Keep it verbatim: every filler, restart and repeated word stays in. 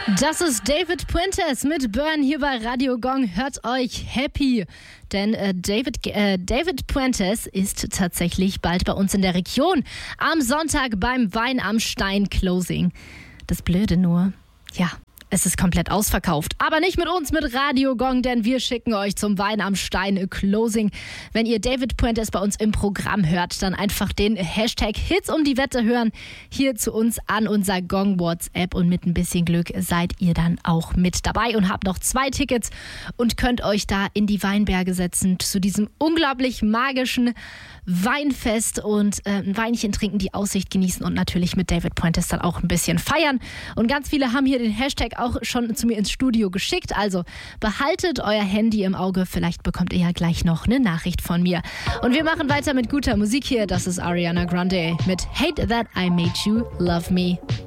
Das ist David Puentes mit Burn hier bei Radio Gong. Hört euch happy, denn äh, David, äh, David Puentes ist tatsächlich bald bei uns in der Region. Am Sonntag beim Wein am Stein Closing. Das Blöde nur, ja, es ist komplett ausverkauft. Aber nicht mit uns, mit Radio Gong, denn wir schicken euch zum Wein am Stein Closing. Wenn ihr David Puentes bei uns im Programm hört, dann einfach den Hashtag Hits um die Wette hören. Hier zu uns an unser Gong WhatsApp und mit ein bisschen Glück seid ihr dann auch mit dabei und habt noch zwei Tickets und könnt euch da in die Weinberge setzen zu diesem unglaublich magischen Weinfest und äh, ein Weinchen trinken, die Aussicht genießen und natürlich mit David Puentes dann auch ein bisschen feiern. Und ganz viele haben hier den Hashtag auch schon zu mir ins Studio geschickt. Also behaltet euer Handy im Auge. Vielleicht bekommt ihr ja gleich noch eine Nachricht von mir. Und wir machen weiter mit guter Musik hier. Das ist Ariana Grande mit Hate That I Made You Love Me.